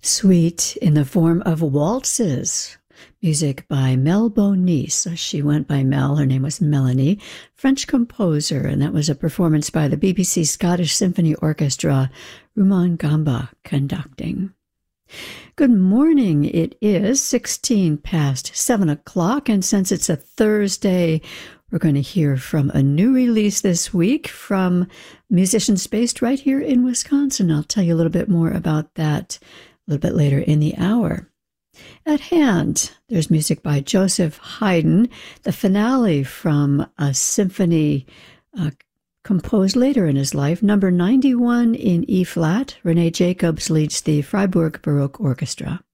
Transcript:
Suite in the form of waltzes. Music by Mel Bonis. She went by Mel. Her name was Melanie. French composer, and that was a performance by the BBC Scottish Symphony Orchestra. Rumaan Gamba conducting. Good morning. It is 16 past 7 o'clock, and since it's a Thursday, we're going to hear from a new release this week from musicians based right here in Wisconsin. I'll tell you a little bit more about that a little bit later in the hour. At hand, there's music by Joseph Haydn, the finale from a symphony composed later in his life, number 91 in E-flat. René Jacobs leads the Freiburg Baroque Orchestra.